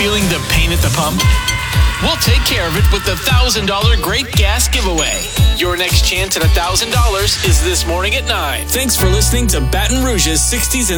Feeling the pain at the pump? We'll take care of it with the $1,000 Great Gas Giveaway. Your next chance at $1,000 is this morning at 9. Thanks for listening to Baton Rouge's 60s and